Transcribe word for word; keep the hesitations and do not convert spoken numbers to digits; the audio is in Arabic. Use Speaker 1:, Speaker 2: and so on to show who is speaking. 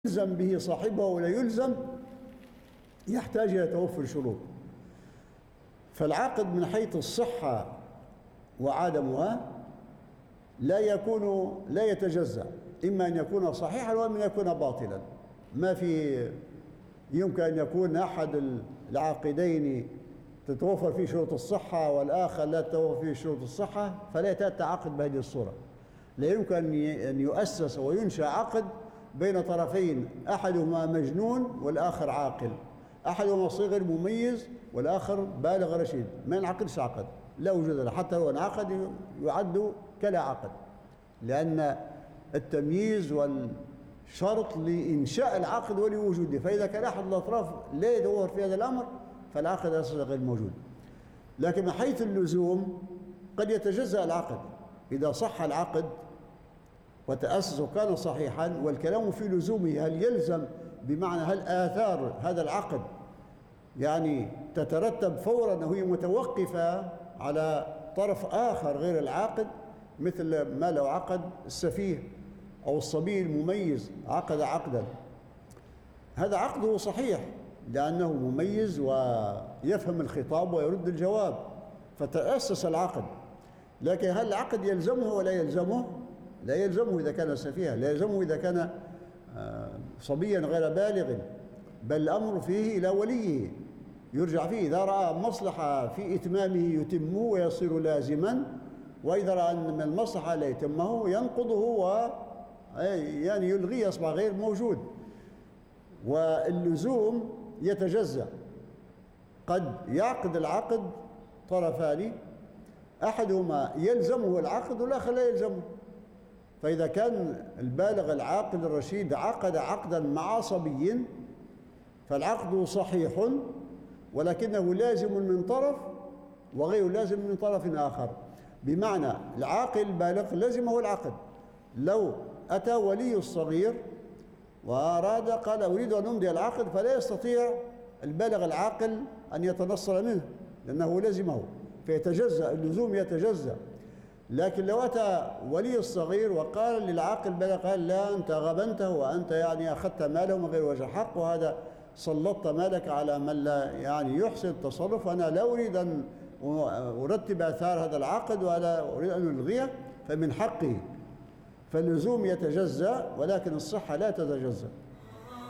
Speaker 1: يلزم به صاحبه ولا يلزم، يحتاج إلى توفر شروط. فالعقد من حيث الصحة وعدمها لا يكون لا يتجزأ، إما أن يكون صحيحا وإما أن يكون باطلا. ما في يمكن أن يكون أحد العاقدين تتوفر فيه شروط الصحة والآخر لا تتوفر فيه شروط الصحة، فلا يتأتى عقد بهذه الصورة. لا يمكن أن يؤسس وينشأ عقد بين طرفين أحدهما مجنون والآخر عاقل، أحدهما صغير مميز والآخر بالغ رشيد، ما ينعقدش عقد، لا وجود له. حتى لو انعقد يعد كلا عقد، لأن التمييز والشرط لإنشاء العقد ولوجوده. فإذا كان أحد الأطراف لا يدور في هذا الأمر فالعقد أصلا غير موجود. لكن من حيث اللزوم قد يتجزأ العقد إذا صح العقد وتأسس وكان صحيحا، والكلام في لزومه. هل يلزم بمعنى هل آثار هذا العقد يعني تترتب فورا وهي متوقفة على طرف آخر غير العاقد، مثل ما لو عقد السفيه أو الصبي المميز عقد عقدا، هذا عقده صحيح لأنه مميز ويفهم الخطاب ويرد الجواب فتأسس العقد. لكن هل العقد يلزمه ولا يلزمه؟ لا يلزمه إذا كان سفيها، لا يلزمه إذا كان صبيا غير بالغ، بل الأمر فيه إلى وليه يرجع فيه. إذا رأى مصلحة في إتمامه يتمه ويصير لازما، وإذا رأى أن من المصلحة لا يتمه ينقضه و يعني يلغيه، يصبح غير موجود. واللزوم يتجزأ، قد يعقد العقد طرفان أحدهما يلزمه العقد والآخر لا يلزمه. فإذا كان البالغ العاقل الرشيد عقد عقدا مع صبي فالعقد صحيح، ولكنه لازم من طرف وغير لازم من طرف آخر. بمعنى العاقل البالغ لزمه العقد، لو أتى ولي الصغير وأراد قال أريد أن أمضي العقد فلا يستطيع البالغ العاقل أن يتنصل منه لأنه لزمه، فيتجزأ، اللزوم يتجزأ. لكن لو أتى ولي الصغير وقال للعاقل بلغ قال لا أنت غبنته وأنت يعني أخذت ماله من غير وجه حق، وهذا سلطت مالك على من لا يعني يحسن التصرف، أنا لا أريد أن أرتب آثار هذا العقد ولا أريد أن ألغيه، فمن حقه. فاللزوم يتجزأ ولكن الصحة لا تتجزأ.